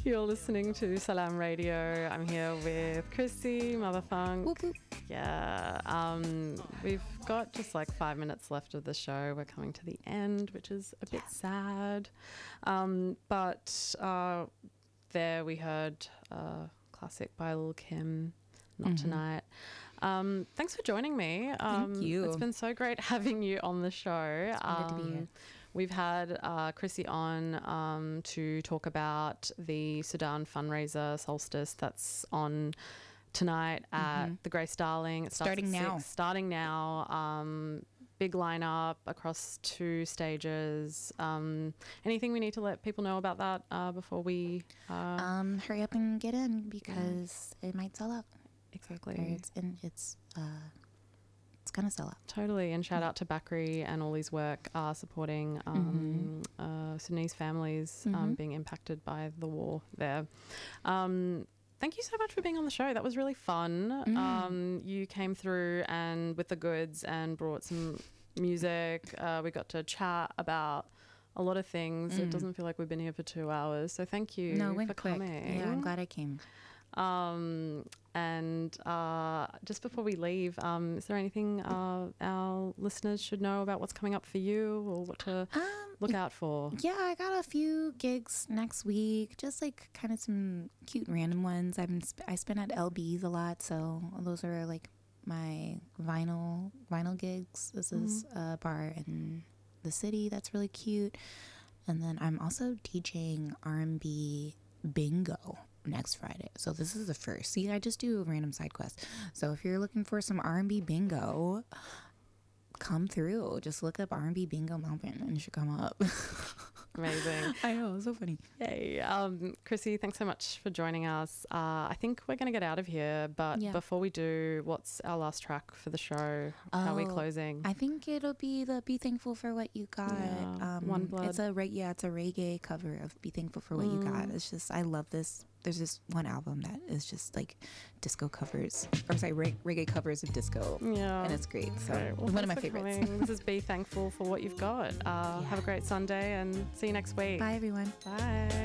You're listening to Salam Radio. I'm here with Chrissy, Motherfunk. Whoop, whoop. Yeah, we've got just like 5 minutes left of the show. We're coming to the end, which is a bit sad. But there we heard classic by Lil' Kim, Not Tonight. Thanks for joining me. Thank you. It's been so great having you on the show. It's good to be here. We've had Chrissy on to talk about the Sudan fundraiser Solstice that's on tonight at the Grey Starling. It starts Starting at now. 6, starting now. Big lineup across 2 stages. Anything we need to let people know about that before we... Hurry up and get in because it might sell out. Exactly. It's gonna sell out. Totally. And shout out to Bakri and all his work supporting Sudanese families being impacted by the war there. Thank you so much for being on the show. That was really fun. You came through and with the goods and brought some music. We got to chat about a lot of things. It doesn't feel like we've been here for 2 hours. So thank you for coming. Yeah, I'm glad I came. And just before we leave, is there anything our listeners should know about what's coming up for you or what to look out for? Yeah, I got a few gigs next week, just like kind of some cute random ones. I spin at LB's a lot, so those are like my vinyl gigs. This is a bar in the city that's really cute. And then I'm also DJing R&B bingo next Friday. So this is the first. See, I just do a random side quest. So if you're looking for some R&B bingo, come through. Just look up R&B bingo Melbourne and it should come up. Amazing. I know, it's so funny. Yay. Chrissy, thanks so much for joining us. I think we're going to get out of here, but before we do, what's our last track for the show? How are we closing? I think it'll be the Be Thankful for What You Got. Yeah, One Blood. It's a reggae cover of Be Thankful for What You Got. It's just, I love this. There's this one album that is just like disco covers, or sorry, reggae covers of disco. Yeah. And it's great. So Well, one of my thanks for favorites. coming. This is Be Thankful for What You've Got. Have a great Sunday and see you next week. Bye, everyone. Bye.